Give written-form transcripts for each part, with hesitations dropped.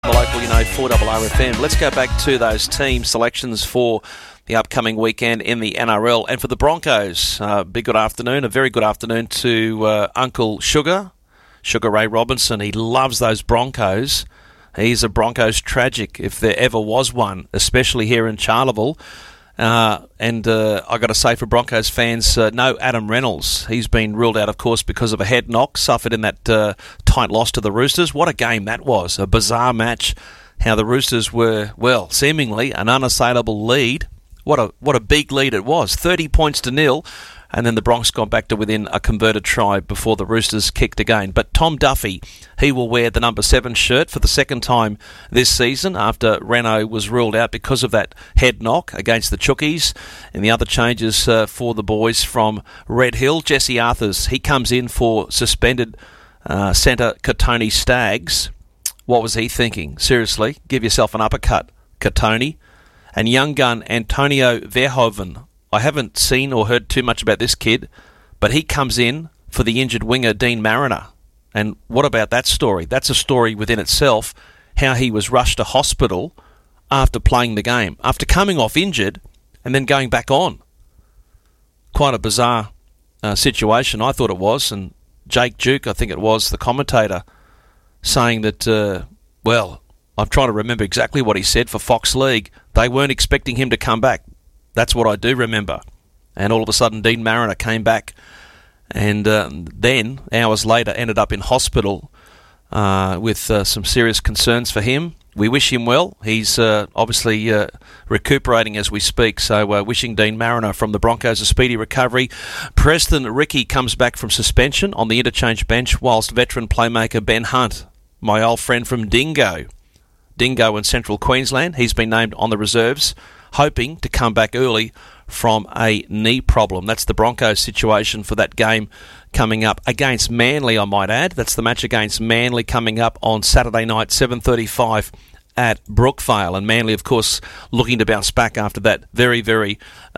Local, 4RRFM. Let's go back to those team selections for the upcoming weekend in the NRL. And for the Broncos, a very good afternoon to Uncle Sugar Ray Robinson. He loves those Broncos. He's a Broncos tragic, if there ever was one, especially here in Charleville. And I got to say, for Broncos fans, no Adam Reynolds. He's been ruled out, of course, because of a head knock suffered in that tight loss to the Roosters. What a game that was. A bizarre match. How the Roosters were, well, seemingly an unassailable lead. What a big lead it was. 30 points to 0. And then the Bronx got back to within a converted try before the Roosters kicked again. But Tom Duffy, he will wear the number 7 shirt for the second time this season after Renault was ruled out because of that head knock against the Chookies. And the other changes for the boys from Red Hill, Jesse Arthurs, he comes in for suspended centre Katoni Staggs. What was he thinking? Seriously, give yourself an uppercut, Katoni. And young gun Antonio Verhoeven. I haven't seen or heard too much about this kid, but he comes in for the injured winger Dean Mariner. And what about that story? That's a story within itself, how he was rushed to hospital after playing the game, after coming off injured and then going back on. Quite a bizarre situation, I thought it was. And Jake Duke, I think it was, the commentator, saying that, I'm trying to remember exactly what he said for Fox League. They weren't expecting him to come back. That's what I do remember. And all of a sudden, Dean Mariner came back and then, hours later, ended up in hospital with some serious concerns for him. We wish him well. He's obviously recuperating as we speak, so wishing Dean Mariner from the Broncos a speedy recovery. Preston Ricky comes back from suspension on the interchange bench, whilst veteran playmaker Ben Hunt, my old friend from Dingo in Central Queensland, he's been named on the reserves, hoping to come back early from a knee problem. That's the Broncos situation for that game coming up against Manly, I might add. That's the match against Manly coming up on Saturday night, 7:35 at Brookvale. And Manly, of course, looking to bounce back after that very, very,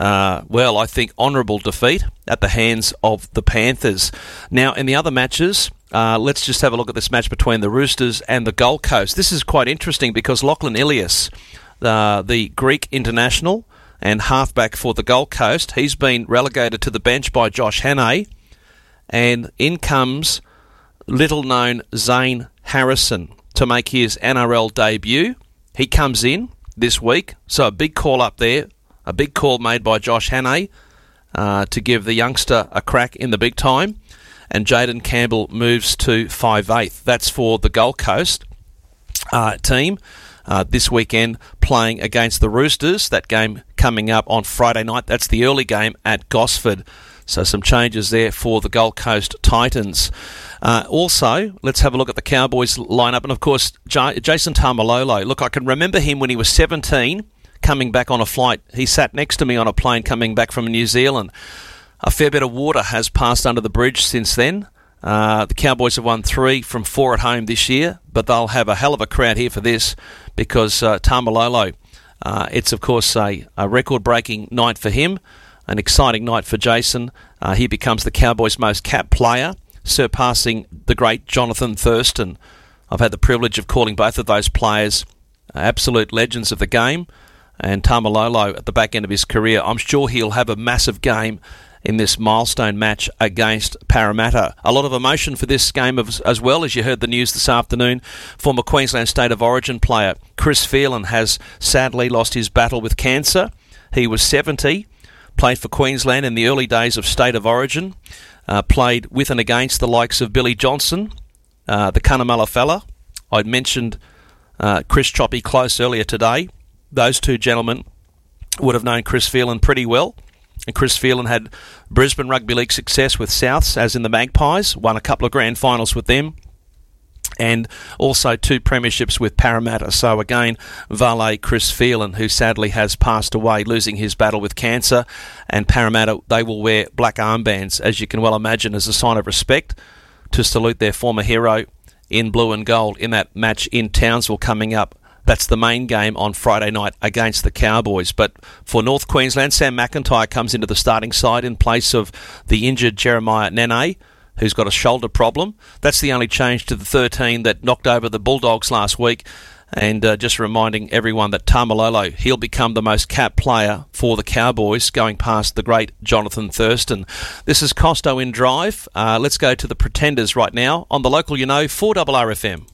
I think, honourable defeat at the hands of the Panthers. Now, in the other matches, let's just have a look at this match between the Roosters and the Gold Coast. This is quite interesting because Lachlan Ilias, the Greek international and halfback for the Gold Coast, he's been relegated to the bench by Josh Hannay, and in comes little-known Zane Harrison to make his NRL debut. He comes in this week, so a big call up there, a big call made by Josh Hannay to give the youngster a crack in the big time, and Jaden Campbell moves to 5'8". That's for the Gold Coast team. This weekend playing against the Roosters. That game coming up on Friday night. That's the early game at Gosford. So some changes there for the Gold Coast Titans. Also, let's have a look at the Cowboys lineup. And of course, Jason Taumalolo. Look, I can remember him when he was 17, coming back on a flight. He sat next to me on a plane coming back from New Zealand. A fair bit of water has passed under the bridge since then. The Cowboys have won 3 from 4 at home this year, but they'll have a hell of a crowd here for this because Taumalolo, it's of course a record-breaking night for him, an exciting night for Jason. He becomes the Cowboys' most capped player, surpassing the great Jonathan Thurston. I've had the privilege of calling both of those players absolute legends of the game, and Taumalolo at the back end of his career, I'm sure he'll have a massive game in this milestone match against Parramatta. A lot of emotion for this game as well, as you heard the news this afternoon. Former Queensland State of Origin player Chris Phelan has sadly lost his battle with cancer. He was 70, played for Queensland in the early days of State of Origin, played with and against the likes of Billy Johnson, the Cunnamulla fella. I'd mentioned Chris Choppy Close earlier today. Those two gentlemen would have known Chris Phelan pretty well. And Chris Phelan had Brisbane Rugby League success with Souths, as in the Magpies, won a couple of grand finals with them, and also 2 premierships with Parramatta. So again, valet Chris Phelan, who sadly has passed away, losing his battle with cancer. And Parramatta, they will wear black armbands, as you can well imagine, as a sign of respect to salute their former hero in blue and gold in that match in Townsville coming up. That's the main game on Friday night against the Cowboys. But for North Queensland, Sam McIntyre comes into the starting side in place of the injured Jeremiah Nene, who's got a shoulder problem. That's the only change to the 13 that knocked over the Bulldogs last week. And just reminding everyone that Tamalolo, he'll become the most capped player for the Cowboys, going past the great Jonathan Thurston. This is Costo in Drive. Let's go to the Pretenders right now on the local, 4RRFM.